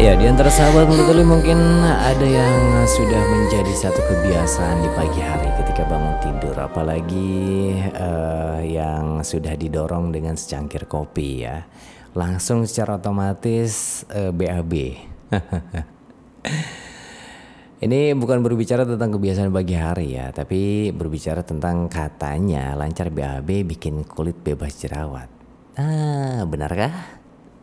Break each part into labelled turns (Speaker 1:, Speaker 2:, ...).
Speaker 1: Ya, di antara sahabat Mulutuli mungkin ada yang sudah menjadi satu kebiasaan di pagi hari ketika bangun tidur, apalagi yang sudah didorong dengan secangkir kopi ya. Langsung secara otomatis BAB. Ini bukan berbicara tentang kebiasaan pagi hari ya, tapi berbicara tentang katanya lancar BAB bikin kulit bebas jerawat. Benarkah?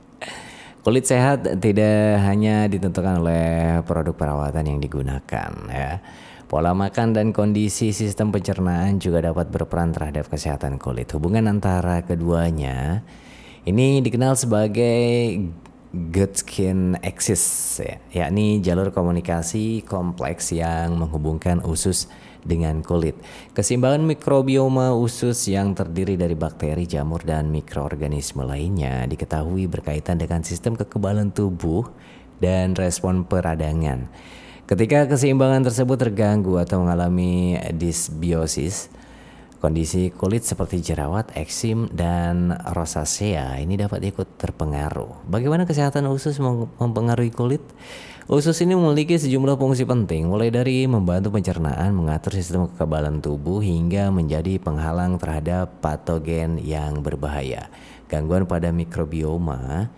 Speaker 1: Kulit sehat tidak hanya ditentukan oleh produk perawatan yang digunakan ya. Pola makan dan kondisi sistem pencernaan juga dapat berperan terhadap kesehatan kulit. Hubungan antara keduanya ini dikenal sebagai gut skin axis ya, yakni jalur komunikasi kompleks yang menghubungkan usus dengan kulit. Keseimbangan mikrobioma usus yang terdiri dari bakteri, jamur, dan mikroorganisme lainnya diketahui berkaitan dengan sistem kekebalan tubuh dan respon peradangan. Ketika keseimbangan tersebut terganggu atau mengalami disbiosis, kondisi kulit seperti jerawat, eksim, dan rosacea ini dapat ikut terpengaruh. Bagaimana kesehatan usus mempengaruhi kulit? Usus ini memiliki sejumlah fungsi penting, mulai dari membantu pencernaan, mengatur sistem kekebalan tubuh, hingga menjadi penghalang terhadap patogen yang berbahaya. Gangguan pada mikrobioma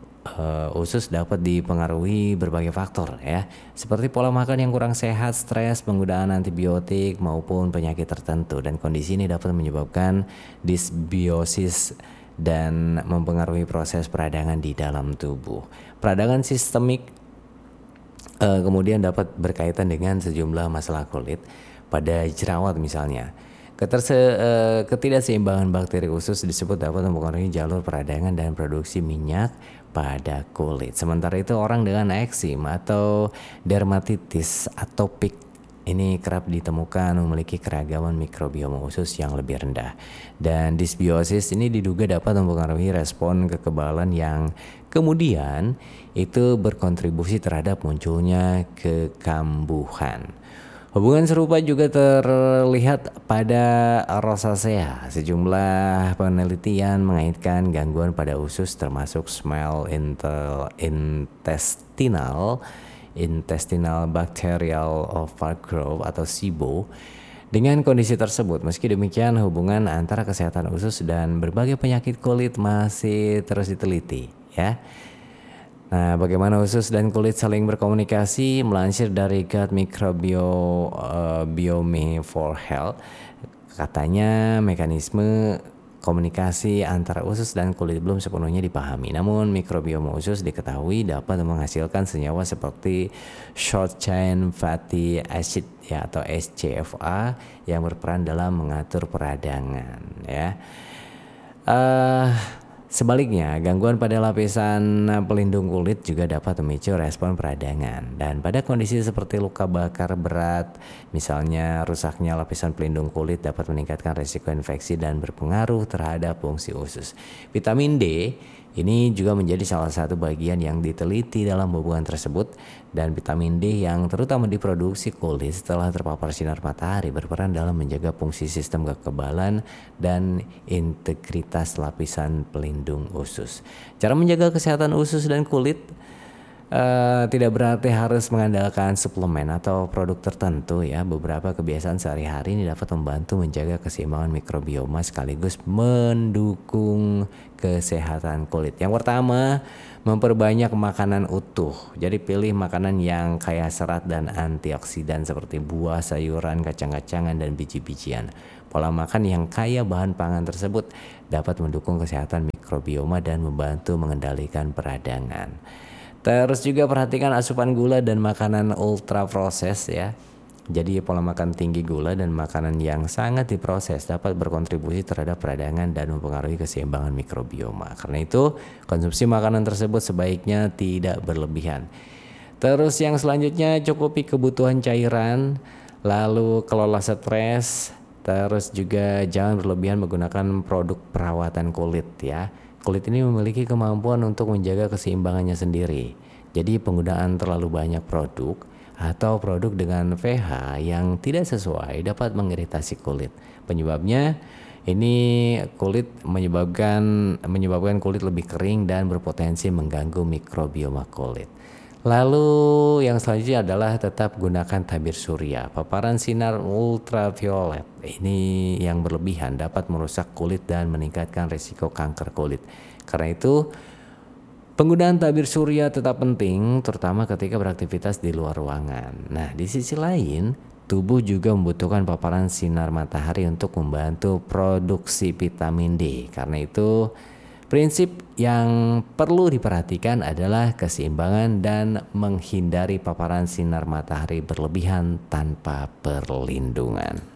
Speaker 1: usus dapat dipengaruhi berbagai faktor ya, seperti pola makan yang kurang sehat, stres, penggunaan antibiotik maupun penyakit tertentu, dan kondisi ini dapat menyebabkan disbiosis dan mempengaruhi proses peradangan di dalam tubuh. Peradangan sistemik kemudian dapat berkaitan dengan sejumlah masalah kulit pada jerawat misalnya. Ketidakseimbangan bakteri usus disebut dapat mempengaruhi jalur peradangan dan produksi minyak pada kulit. Sementara itu orang dengan eksim atau dermatitis atopik ini kerap ditemukan memiliki keragaman mikrobioma usus yang lebih rendah. Dan disbiosis ini diduga dapat mempengaruhi respon kekebalan yang kemudian itu berkontribusi terhadap munculnya kekambuhan. Hubungan serupa juga terlihat pada rosacea. Sejumlah penelitian mengaitkan gangguan pada usus termasuk small intestinal bacterial overgrowth atau SIBO dengan kondisi tersebut. Meski demikian, hubungan antara kesehatan usus dan berbagai penyakit kulit masih terus diteliti ya. Nah, bagaimana usus dan kulit saling berkomunikasi? Melansir dari Gut Microbiome for Health, katanya mekanisme komunikasi antara usus dan kulit belum sepenuhnya dipahami. Namun mikrobioma usus diketahui dapat menghasilkan senyawa seperti short chain fatty acid ya, atau SCFA yang berperan dalam mengatur peradangan ya. Sebaliknya, gangguan pada lapisan pelindung kulit juga dapat memicu respon peradangan. Dan pada kondisi seperti luka bakar berat, misalnya rusaknya lapisan pelindung kulit dapat meningkatkan risiko infeksi dan berpengaruh terhadap fungsi usus. Vitamin D ini juga menjadi salah satu bagian yang diteliti dalam hubungan tersebut, dan vitamin D yang terutama diproduksi kulit setelah terpapar sinar matahari berperan dalam menjaga fungsi sistem kekebalan dan integritas lapisan pelindung usus. Cara menjaga kesehatan usus dan kulit tidak berarti harus mengandalkan suplemen atau produk tertentu ya. Beberapa kebiasaan sehari-hari ini dapat membantu menjaga keseimbangan mikrobioma sekaligus mendukung kesehatan kulit. Yang pertama, memperbanyak makanan utuh. Jadi pilih makanan yang kaya serat dan antioksidan seperti buah, sayuran, kacang-kacangan, dan biji-bijian. Pola makan yang kaya bahan pangan tersebut dapat mendukung kesehatan mikrobioma dan membantu mengendalikan peradangan. Terus juga perhatikan asupan gula dan makanan ultra proses ya. Jadi pola makan tinggi gula dan makanan yang sangat diproses dapat berkontribusi terhadap peradangan dan mempengaruhi keseimbangan mikrobioma. Karena itu, konsumsi makanan tersebut sebaiknya tidak berlebihan. Terus yang selanjutnya, cukupi kebutuhan cairan, lalu kelola stres, terus juga jangan berlebihan menggunakan produk perawatan kulit ya. Kulit ini memiliki kemampuan untuk menjaga keseimbangannya sendiri. Jadi penggunaan terlalu banyak produk atau produk dengan pH yang tidak sesuai dapat mengiritasi kulit. Penyebabnya ini menyebabkan kulit lebih kering dan berpotensi mengganggu mikrobioma kulit. Lalu yang selanjutnya adalah tetap gunakan tabir surya. Paparan sinar ultraviolet ini yang berlebihan dapat merusak kulit dan meningkatkan risiko kanker kulit. Karena itu penggunaan tabir surya tetap penting, terutama ketika beraktivitas di luar ruangan. Nah, di sisi lain, tubuh juga membutuhkan paparan sinar matahari untuk membantu produksi vitamin D. Karena itu, prinsip yang perlu diperhatikan adalah keseimbangan dan menghindari paparan sinar matahari berlebihan tanpa perlindungan.